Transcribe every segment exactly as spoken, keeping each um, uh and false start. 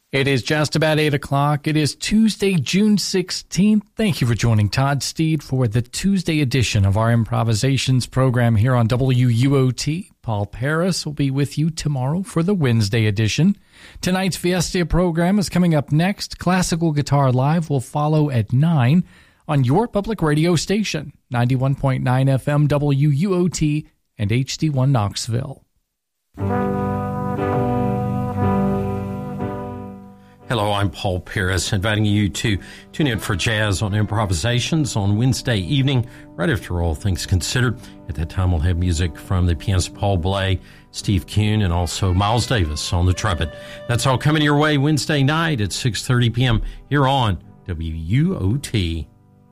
It is just about eight o'clock. It is Tuesday, June sixteenth. Thank you for joining Todd Steed for the Tuesday edition of our improvisations program here on W U O T. Paul Paris will be with you tomorrow for the Wednesday edition. Tonight's Fiesta program is coming up next. Classical Guitar Live will follow at nine on your public radio station, ninety-one point nine F M W U O T and H D one Knoxville. Hello, I'm Paul Paris, inviting you to tune in for Jazz on Improvisations on Wednesday evening, right after All Things Considered. At that time, we'll have music from the pianist Paul Bley, Steve Kuhn, and also Miles Davis on the trumpet. That's all coming your way Wednesday night at six thirty p.m. here on W U O T.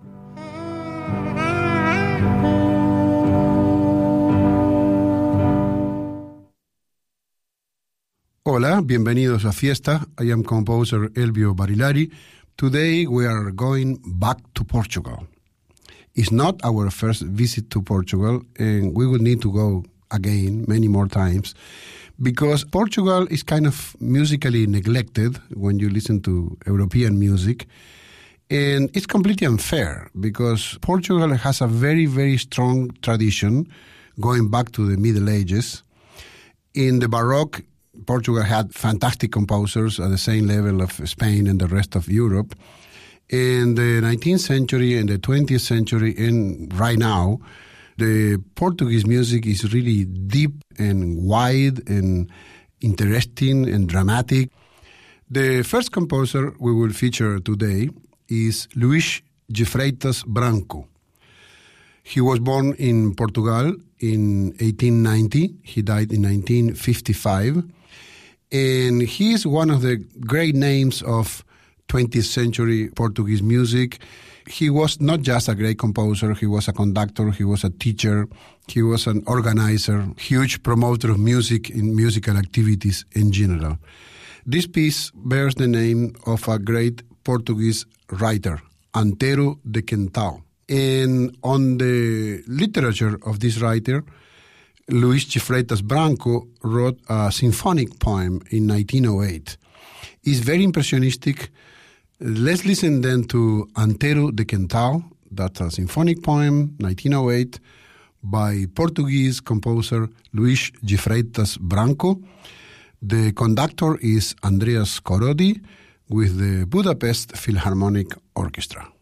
Hola, bienvenidos a Fiesta. I am composer Elvio Barilari. Today we are going back to Portugal. It's not our first visit to Portugal, and we will need to go again many more times, because Portugal is kind of musically neglected when you listen to European music, and it's completely unfair because Portugal has a very, very strong tradition going back to the Middle Ages. In the Baroque, Portugal had fantastic composers at the same level of Spain and the rest of Europe. In the nineteenth century and the twentieth century, and right now, the Portuguese music is really deep and wide and interesting and dramatic. The first composer we will feature today is Luís de Freitas Branco. He was born in Portugal in eighteen ninety. He died in nineteen fifty-five. And he is one of the great names of twentieth century Portuguese music. He was not just a great composer, he was a conductor, he was a teacher, he was an organizer, huge promoter of music in musical activities in general. This piece bears the name of a great Portuguese writer, Antero de Quental. And on the literature of this writer, Luís de Freitas Branco wrote a symphonic poem in nineteen oh eight. It's very impressionistic. Let's listen then to Antero de Quental. That's a symphonic poem, nineteen oh eight, by Portuguese composer Luís de Freitas Branco. The conductor is Andreas Korody with the Budapest Philharmonic Orchestra.